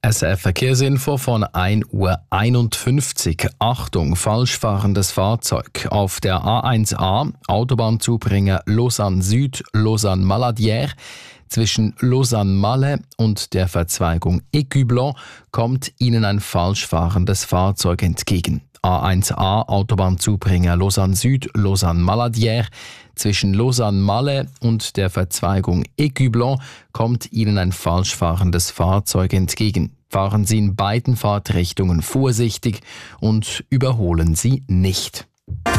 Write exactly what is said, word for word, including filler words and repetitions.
S R F-Verkehrsinfo von ein Uhr einundfünfzig. Achtung, falsch fahrendes Fahrzeug. Auf der A eins A, Autobahnzubringer Lausanne Süd, Lausanne-Maladière, zwischen Lausanne-Malle und der Verzweigung Écublens kommt Ihnen ein falsch fahrendes Fahrzeug entgegen. A eins A, Autobahnzubringer Lausanne Süd, Lausanne-Maladière, zwischen Lausanne-Malle und der Verzweigung Écublens kommt Ihnen ein falsch fahrendes Fahrzeug entgegen. Fahren Sie in beiden Fahrtrichtungen vorsichtig und überholen Sie nicht.